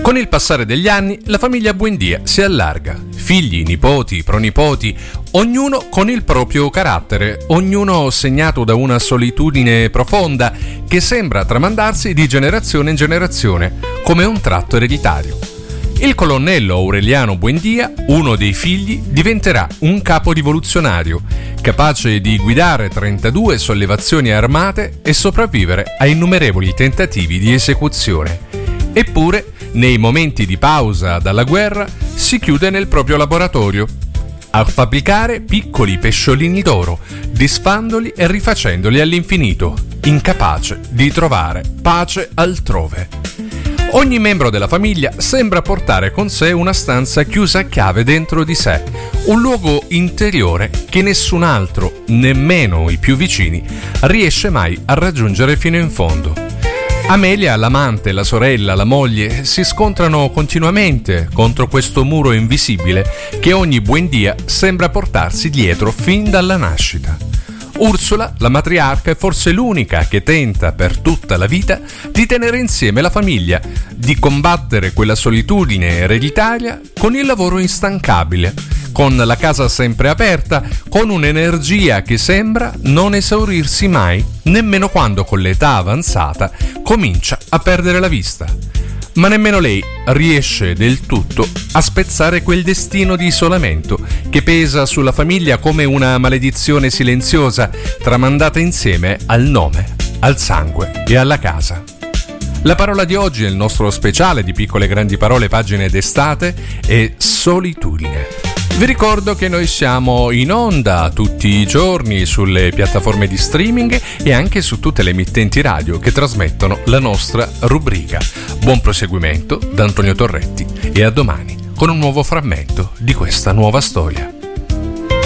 Con il passare degli anni, la famiglia Buendia si allarga. Figli, nipoti, pronipoti, ognuno con il proprio carattere, ognuno segnato da una solitudine profonda che sembra tramandarsi di generazione in generazione, come un tratto ereditario. Il colonnello Aureliano Buendia, uno dei figli, diventerà un capo rivoluzionario, capace di guidare 32 sollevazioni armate e sopravvivere a innumerevoli tentativi di esecuzione. Eppure, nei momenti di pausa dalla guerra, si chiude nel proprio laboratorio a fabbricare piccoli pesciolini d'oro, disfandoli e rifacendoli all'infinito, incapace di trovare pace altrove. Ogni membro della famiglia sembra portare con sé una stanza chiusa a chiave dentro di sé, un luogo interiore che nessun altro, nemmeno i più vicini, riesce mai a raggiungere fino in fondo. Amelia, l'amante, la sorella, la moglie si scontrano continuamente contro questo muro invisibile che ogni Buendia sembra portarsi dietro fin dalla nascita. Ursula, la matriarca, è forse l'unica che tenta per tutta la vita di tenere insieme la famiglia, di combattere quella solitudine ereditaria con il lavoro instancabile, con la casa sempre aperta, con un'energia che sembra non esaurirsi mai, nemmeno quando con l'età avanzata comincia a perdere la vista. Ma nemmeno lei riesce del tutto a spezzare quel destino di isolamento che pesa sulla famiglia come una maledizione silenziosa tramandata insieme al nome, al sangue e alla casa. La parola di oggi nel nostro speciale di Piccole Grandi Parole pagine d'estate è solitudine. Vi ricordo che noi siamo in onda tutti i giorni sulle piattaforme di streaming e anche su tutte le emittenti radio che trasmettono la nostra rubrica. Buon proseguimento da Antonio Torretti e a domani con un nuovo frammento di questa nuova storia.